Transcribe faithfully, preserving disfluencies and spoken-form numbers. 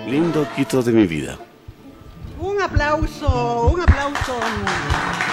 Lindo Quito de mi vida. Un aplauso, un aplauso.